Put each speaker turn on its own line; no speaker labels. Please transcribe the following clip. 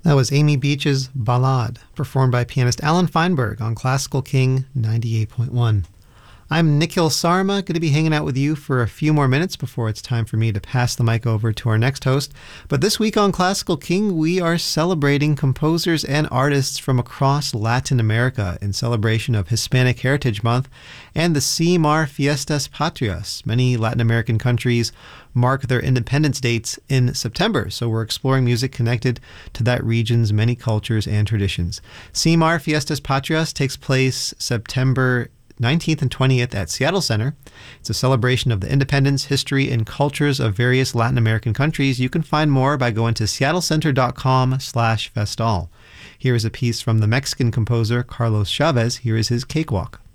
That was Amy Beach's Ballade, performed by pianist Alan Feinberg on Classical King 98.1. I'm Nikhil Sarma, going to be hanging out with you for a few more minutes before it's time for me to pass the mic over to our next host. But this week on Classical King, we are celebrating composers and artists from across Latin America in celebration of Hispanic Heritage Month and the CIMAR Fiestas Patrias. Many Latin American countries mark their independence dates in September, so we're exploring music connected to that region's many cultures and traditions. CIMAR Fiestas Patrias takes place September 19th and 20th at Seattle Center. It's a celebration of the independence, history, and cultures of various Latin American countries. You can find more by going to seattlecenter.com/festal. Here is a piece from the Mexican composer Carlos Chavez. Here is his Cakewalk.